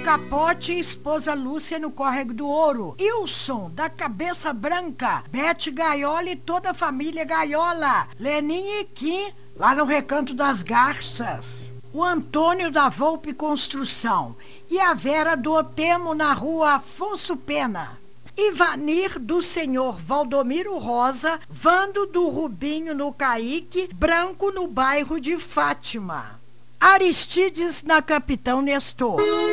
Capote e esposa Lúcia no Córrego do Ouro. Ilson, da Cabeça Branca. Bete Gaiola e toda a família Gaiola. Leninha e Kim, lá no Recanto das Garças. O Antônio da Volpe Construção. E a Vera do Otemo na rua Afonso Pena. Ivanir do Senhor Valdomiro Rosa. Vando do Rubinho no Caíque. Branco no bairro de Fátima. Aristides na Capitão Nestor.